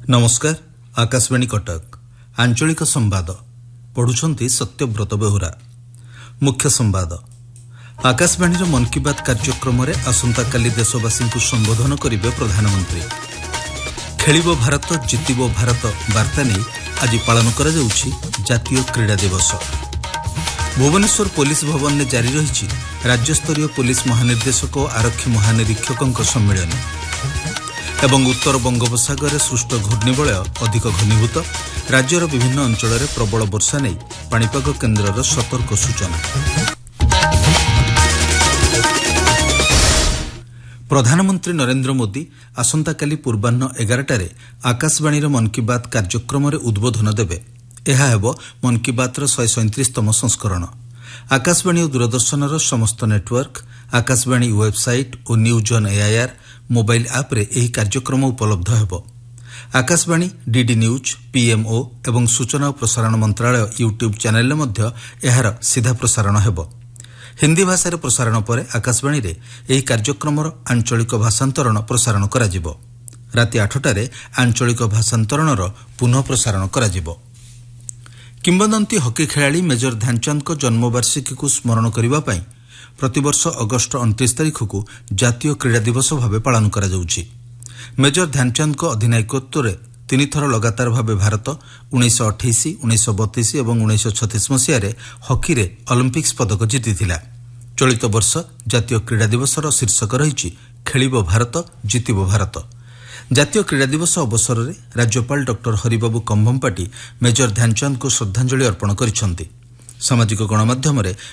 नमस्कार आकाशवाणी कटक आंचलिक संवाद पढ़ुछंती सत्यव्रत बेहुरा। मुख्य संवाद आकाशवाणी मन की बात कार्यक्रम में आसंता काली देशवासी को संबोधन करेंगे प्रधानमंत्री। खेलिबो भारत जितिबो भारत वार्ता नहीं आज पालन करा जाउछि जातीय क्रीड़ा दिवस। भुवनेश्वर पुलिस भवन में जारी रही राज्यस्तरीय पुलिस महानिर्देशक और आरक्षी महानिरीक्षकों सम्मेलन एवं उत्तर बंगोपसागर सृष्ट घूर्णिबलय अधिक घनीभूत राज्यर विभिन्न अंचल में प्रबल वर्षा नहीं पाणीपाग केन्द्रर सतर्क सूचना। प्रधानमंत्री नरेंद्र मोदी आसंताकाली पूर्वाह्न 11टारे आकाशवाणी मन की बात कार्यक्रम में उद्बोधन देवे। यह हेबो मन की बात 137तम संस्करण। आकाशवाणी और दूरदर्शनर समस्त नेटवर्क आकाशवाणी वेबसाइट और news on AIR mobile app रे एही कार्यक्रम उपलब्ध हेबो। आकाशवाणी डीडी न्यूज पीएमओ एवं सूचना और प्रसारण मंत्रालय यूट्यूब चैनल मध्य एहार सीधा प्रसारण हेबो। हिंदी भाषा प्रसारण पर आकाशवाणी रे एही कार्यक्रमर आंचलिक भाषांतरण प्रसारण कराजिबो। राति 8टारे आंचलिक भाषांतरणर पुनः प्रसारण कराजिबो। किंबदंती हॉकी खेलाड़ी मेजर ध्यानचंद को जन्मवार्षिकी को स्मरण करने पर प्रतिवर्ष अगस्ट 29 तारिख को जातीय क्रीड़ा दिवस भाव पालन करा जाउछि। मेजर ध्यानचंद को अधिनायकत्व में 3 थर लगातार भाव भारत 1928, 1932 और 1936 मसीह हॉकी रे ओलंपिक्स पदक जीतिथिला। चलित वर्ष जातीय क्रीड़ा दिवसर शीर्षक रही खेलिबो भारत जितिबो भारत। जातीय क्रीड़ा दिवस अवसर में राज्यपाल डॉक्टर हरिबाबू कंभमपाटी मेजर ध्यानचंद को श्रद्धांजलि अर्पण करिसेंति। सामाजिक गणमाध्यम